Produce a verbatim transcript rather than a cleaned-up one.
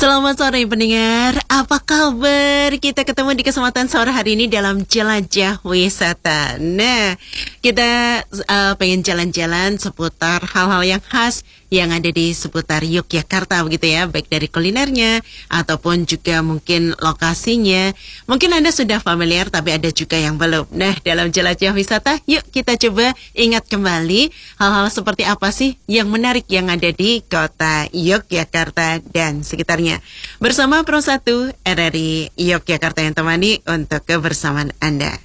Selamat sore pendengar, apa kabar? Kita ketemu di kesempatan sore hari ini dalam Jelajah Wisata. Nah, kita uh, pengen jalan-jalan seputar hal-hal yang khas yang ada di seputar Yogyakarta begitu ya, baik dari kulinernya ataupun juga mungkin lokasinya. Mungkin Anda sudah familiar tapi ada juga yang belum. Nah, dalam Jelajah Wisata, yuk kita coba ingat kembali hal-hal seperti apa sih yang menarik yang ada di kota Yogyakarta dan sekitarnya. Bersama Pro satu R R I Yogyakarta yang temani untuk kebersamaan Anda.